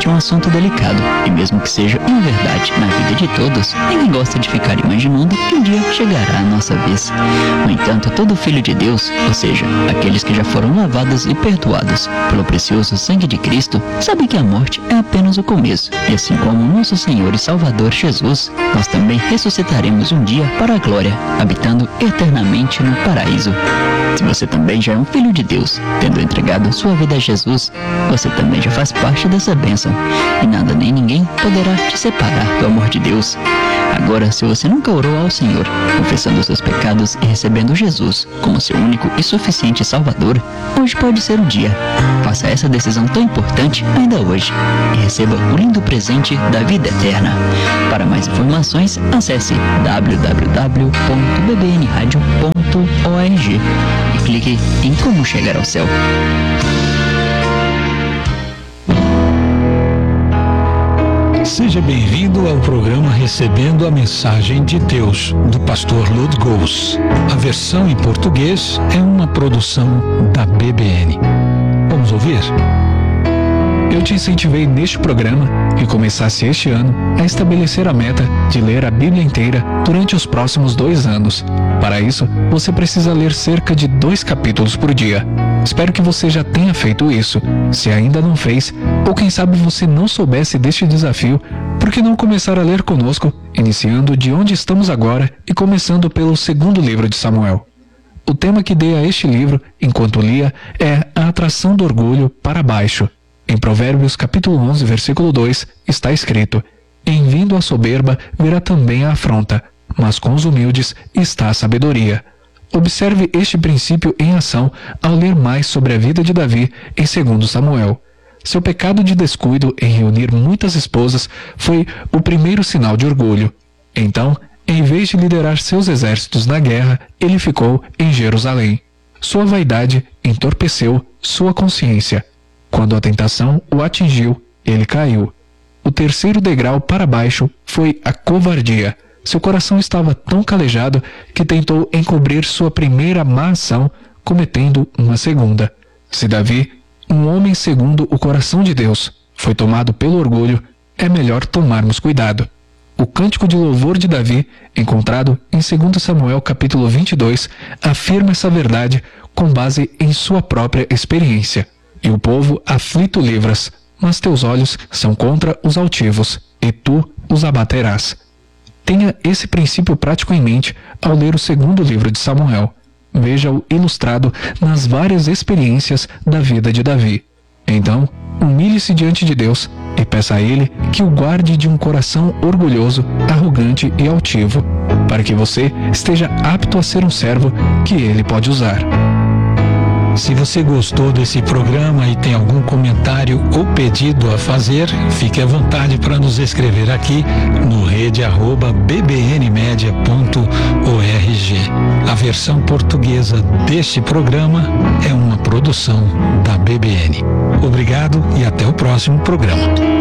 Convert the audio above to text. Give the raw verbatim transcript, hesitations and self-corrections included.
é um assunto delicado, e mesmo que seja uma verdade na vida de todos, ninguém gosta de ficar imaginando que um dia chegará a nossa vez. No entanto, todo filho de Deus, ou seja, aqueles que já foram lavados e perdoados pelo precioso sangue de Cristo, sabe que a morte é apenas o começo, e assim como nosso Senhor e Salvador Jesus, nós também ressuscitaremos um dia para a glória, habitando eternamente no paraíso. Se você também já é um filho de Deus, tendo entregado sua vida a Jesus, você também já faz parte dessa bênção, e nada nem ninguém poderá te separar do amor de Deus. Agora, se você nunca orou ao Senhor, confessando seus pecados e recebendo Jesus como seu único e suficiente Salvador, hoje pode ser o dia. Faça essa decisão tão importante ainda hoje e receba o lindo presente da vida eterna. Para mais informações, acesse w w w ponto b b n radio ponto org e clique em Como Chegar ao Céu. Seja bem-vindo ao programa Recebendo a Mensagem de Deus, do pastor Lud Goes. A versão em português é uma produção da B B N. Vamos ouvir? Eu te incentivei neste programa que começasse este ano a estabelecer a meta de ler a Bíblia inteira durante os próximos dois anos. Para isso, você precisa ler cerca de dois capítulos por dia. Espero que você já tenha feito isso. Se ainda não fez, ou quem sabe você não soubesse deste desafio, por que não começar a ler conosco, iniciando de onde estamos agora e começando pelo segundo livro de Samuel? O tema que dei a este livro, enquanto lia, é a atração do orgulho para baixo. Em Provérbios capítulo onze, versículo dois, está escrito: em vindo a soberba virá também a afronta, mas com os humildes está a sabedoria. Observe este princípio em ação ao ler mais sobre a vida de Davi em segundo Samuel. Seu pecado de descuido em reunir muitas esposas foi o primeiro sinal de orgulho. Então, em vez de liderar seus exércitos na guerra, ele ficou em Jerusalém. Sua vaidade entorpeceu sua consciência. Quando a tentação o atingiu, ele caiu. O terceiro degrau para baixo foi a covardia. Seu coração estava tão calejado que tentou encobrir sua primeira má ação, cometendo uma segunda. Se Davi, um homem segundo o coração de Deus, foi tomado pelo orgulho, é melhor tomarmos cuidado. O cântico de louvor de Davi, encontrado em segundo Samuel capítulo vinte e dois, afirma essa verdade com base em sua própria experiência. E o povo aflito livras, mas teus olhos são contra os altivos, e tu os abaterás. Tenha esse princípio prático em mente ao ler o segundo livro de Samuel. Veja-o ilustrado nas várias experiências da vida de Davi. Então, humilhe-se diante de Deus e peça a Ele que o guarde de um coração orgulhoso, arrogante e altivo, para que você esteja apto a ser um servo que Ele pode usar. Se você gostou desse programa e tem algum comentário ou pedido a fazer, fique à vontade para nos escrever aqui no rede arroba b b n media ponto org. A versão portuguesa deste programa é uma produção da B B N. Obrigado e até o próximo programa.